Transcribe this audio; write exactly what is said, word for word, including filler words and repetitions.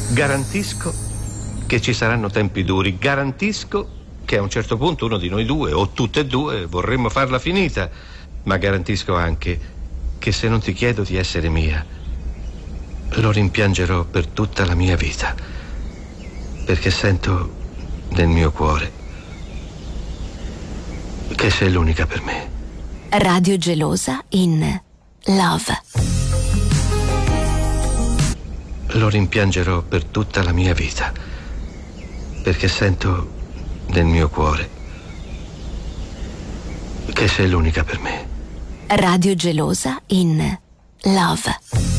Garantisco che ci saranno tempi duri, garantisco che a un certo punto uno di noi due, o tutte e due, vorremmo farla finita, ma garantisco anche che se non ti chiedo di essere mia, lo rimpiangerò per tutta la mia vita, perché sento nel mio cuore che sei l'unica per me. Radio Gelosa in Love. Lo rimpiangerò per tutta la mia vita, perché sento nel mio cuore che sei l'unica per me. Radio Gelosa in Love.